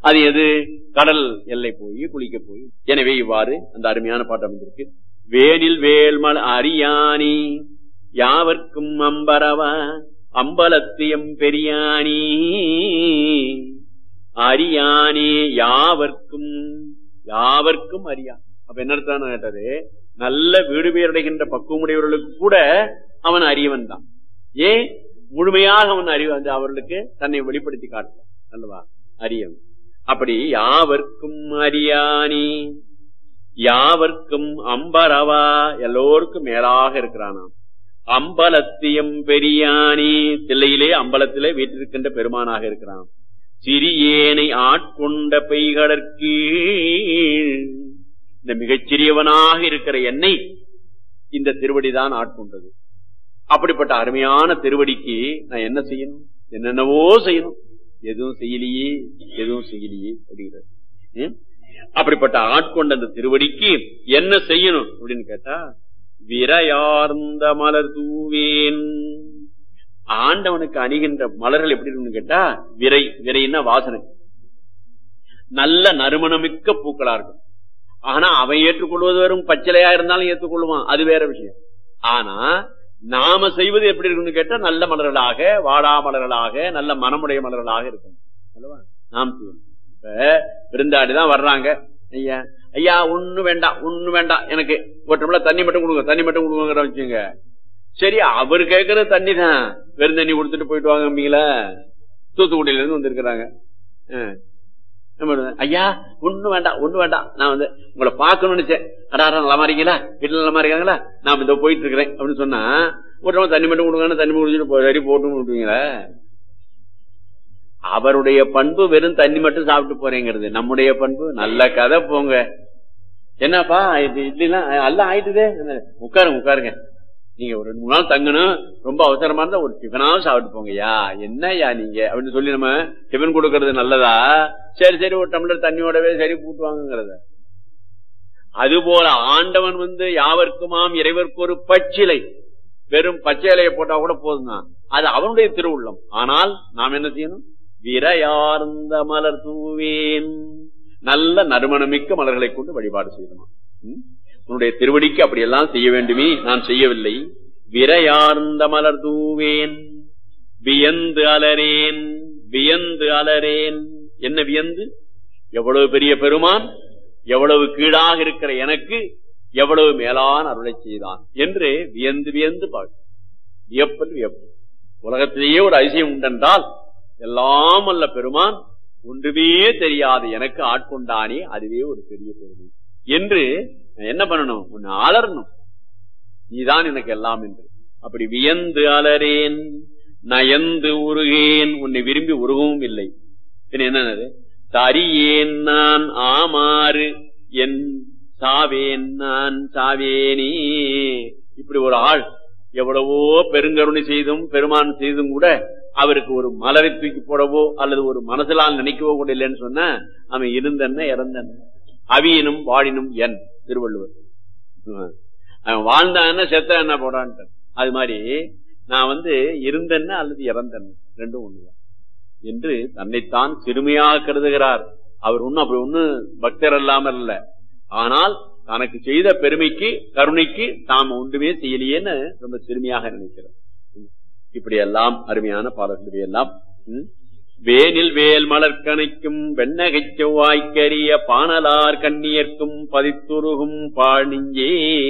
அது எது? கடல் எல்லை போய் குளிக்க போய். எனவே இவ்வாறு அந்த அருமையான பாட்டு அமைந்திருக்கு. வேனில் வேல்மல் அரியாணி யாவர்க்கும் அம்பரவா அம்பலத்தியம் பெரியாணி அரியானே யாவர்க்கும் யாவர்க்கும் அறியா. அப்ப என்ன அர்த்தம் கேட்டது? நல்ல வீடு பேரடைகின்ற பக்குவமுடையவர்களுக்கு கூட அவன் அறியவன் தான். ஏன் முழுமையாக அவன் அறிவு அவர்களுக்கு தன்னை வெளிப்படுத்தி காட்டுவான் அல்லவா? அறியவன். அப்படி யாவர்க்கும் அறியானி யாவர்க்கும் அம்பரவா எல்லோருக்கும் மேலாக இருக்கிறானாம். அம்பலத்தியம் பெரியானி தில்லையிலே அம்பலத்திலே வீட்டிருக்கின்ற பெருமானாக இருக்கிறான். சிறியேனை ஆட்கொண்ட பெய்கடற்கு இந்த மிகச்சிறியவனாக இருக்கிற என்னை இந்த திருவடிதான் ஆட்கொண்டது. அப்படிப்பட்ட அருமையான திருவடிக்கு நான் என்ன செய்யணும்? என்னென்னவோ செய்யணும். எதுவும் செய்யலையே எதுவும் செய்யலையே அப்படிங்கிறது. அப்படிப்பட்ட ஆட்கொண்ட அந்த திருவடிக்கு என்ன செய்யணும் அப்படின்னு கேட்டா, விரையார்ந்த மலர் தூவேன். ஆண்டவனுக்கு அணிகின்ற மலர்கள் எப்படி இருக்குன்னு கேட்டா, விரை விரைன்னா வாசனை, நல்ல நறுமணமிக்க பூக்களா இருக்கும். ஆனா அவன் ஏற்றுக்கொள்வது வெறும் பச்சிலையா இருந்தாலும் ஏற்றுக்கொள்வான், அது வேற விஷயம். ஆனா நாம செய்வது எப்படி இருக்குன்னு கேட்டா, நல்ல மலர்களாக, வாடா மலர்களாக, நல்ல மனமுடைய மலர்களாக இருக்கும் அல்லவா? நாம் இப்ப விருந்தாடிதான் வர்றாங்க. ஐயா ஐயா ஒண்ணு வேண்டாம் ஒண்ணு வேண்டாம், எனக்கு ஒரு டம்ளர் தண்ணி மட்டும் கொடுங்க, தண்ணி மட்டும் கொடுங்க வச்சுங்க. சரி, அவரு கேட்கறது தண்ணி தான், வெறும் தண்ணி கொடுத்துட்டு போயிட்டு வாங்கீங்களா? தூத்துக்குடியில இருந்து வந்திருக்கிறாங்க. ஐயா ஒண்ணு வேண்டாம் ஒண்ணு வேண்டாம், நான் வந்து உங்களை பாக்கணும்னு நினைச்சேன். அடாரா நலமா இருக்கீங்களா? வீட்டுல நலமா இருக்காங்களா? நான் இந்த போயிட்டு இருக்கிறேன் அப்படின்னு சொன்னா, ஒரு தண்ணி மட்டும் கொடுங்க, தண்ணி குடிச்சிட்டு சரி போட்டு விட்டுவீங்களா? அவருடைய பண்பு வெறும் தண்ணி மட்டும் சாப்பிட்டு போறேங்கிறது. நம்முடைய பண்பு நல்ல கதை போங்க. என்னப்பா இட்லாம் எல்லாம் ஆயிட்டுதே, உட்காருங்க உட்காருங்க, நீங்க ஒரு 2-3 நாள் தங்கணும், ரொம்ப அவசரமா இருந்தா ஒரு டிஃபனாவது சாப்பிட்டு போங்கய்யா, என்னய்யா நீங்க அப்படின்னு சொல்லி நம்ம டிஃபன் கொடுக்கறது நல்லதா? சரி சரி ஒரு டம்ளர் தண்ணியோடவே சரி கூட்டுவாங்கிறத. அதுபோல ஆண்டவன் வந்து யாவர்க்குமாம் இறைவர்க்கு ஒரு பச்சிலை, வெறும் பச்சை இலையை போட்டா கூட போதும் தான், அது அவனுடைய திருவுள்ளம். ஆனால் நாம் என்ன செய்யணும்? விரையார்ந்த மலர் தூவேன், நல்ல நறுமணமிக்க மலர்களை கொண்டு வழிபாடு செய்யணும். உன்னுடைய திருவடிக்கு அப்படியெல்லாம் செய்ய வேண்டுமே, நான் செய்யவில்லை. விரையார்ந்த மலர் தூவேன் வியந்து அலரேன் வியந்து அலரேன். என்ன வியந்து? எவ்வளவு பெரிய பெருமான், எவ்வளவு கீழாக இருக்கிற எனக்கு எவ்வளவு மேலான அருளை செய்தான் என்று வியந்து வியந்து பார்க்க. வியப்பல் வியப்பு. உலகத்திலேயே ஒரு அதிசயம் உண்டென்றால் எல்லாம் அல்ல பெருமான் ஒன்றுமே தெரியாது எனக்கு ஆட்கொண்டானே, அதுவே ஒரு பெரிய பெருமை என்று என்ன பண்ணணும்? உன்னை அலரணும், நீதான் எனக்கு எல்லாம் என்று. அப்படி வியந்து அலரேன் நயந்து உருகேன், உன்னை விரும்பி உருகவும் இல்லை. என்னது? தரியேன் நான் ஆமாறு என் சாவேன் நான் சாவேனே. இப்படி ஒரு ஆள் எவ்வளவோ பெருங்கருணை செய்தும் பெருமான் செய்தும் கூட அவருக்கு ஒரு மலரை தூக்கி போடவோ அல்லது ஒரு மனசிலால் நினைக்கவோ கூட இல்லைன்னு சொன்ன, அவன் இருந்தன்ன இறந்தன் அவியனும் வாழினும் என் திருவள்ளுவர். அவன் வாழ்ந்தான்னு செத்த என்ன போடான்ட்டு. அது மாதிரி நான் வந்து இருந்தன்ன அல்லது இறந்தன்ன ரெண்டும் ஒண்ணுதான் என்று தன்னைத்தான் சிறுமையாக கருதுகிறார். அவர் ஒன்னும் அப்படி ஒண்ணு பக்தர் இல்லாமல் இல்ல, ஆனால் தனக்கு செய்த பெருமைக்கு கருணைக்கு தாம் ஒன்றுமே செய்யலையேன்னு ரொம்ப சிறுமையாக நினைக்கிறார். இப்படி எல்லாம் அருமையான பாடல்கள் எல்லாம். வேனில் வேல் மலர்கணைக்கும் வெண்ணகை செவ்வாய்க்கரிய பானலார் கண்ணியர்க்கும் பதித்துருகும் பாணிஞ்சே.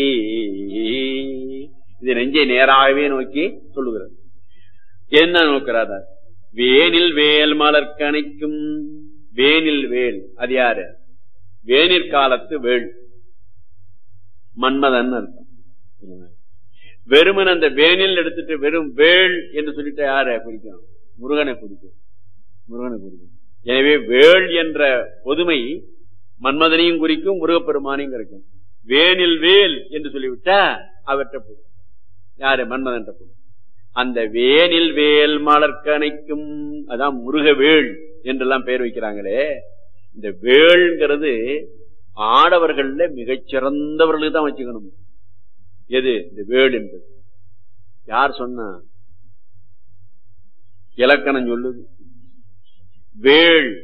இது நெஞ்சை நேராகவே நோக்கி சொல்லுகிறது. என்ன நோக்கிறார்? வேனில் வேல் மலர்கணைக்கும். வேனில் வேல் அது யாரு? வேனிற்காலத்து வேள் மன்மதன் அர்த்தம். வெறுமன் அந்த வேனில் எடுத்துட்டு வெறும் வேள் என்று சொல்லிட்டு யார குறிக்கும்? முருகனை குறிக்கும். முருகனை குறிக்கும். எனவே வேள் என்ற பொதுமை மன்மதனையும் குறிக்கும், முருகப்பெருமானையும் குறிக்கும். வேனில் வேல் என்று சொல்லிவிட்டா அவற்றை போடும். யாரு? மன்மதன் போடும். அந்த வேனில் வேல் மலர்கணைக்கும், அதான் முருகவேள் என்றெல்லாம் பெயர் வைக்கிறாங்களே. இந்த வேள்ங்கிறது ஆடவர்கள்ல மிகச்சிறந்தவர்களுக்கு தான் வச்சுக்கணும். எது இந்த வேள் என்பது? யார் சொன்னா? இலக்கணம் சொல்லுது. வேள்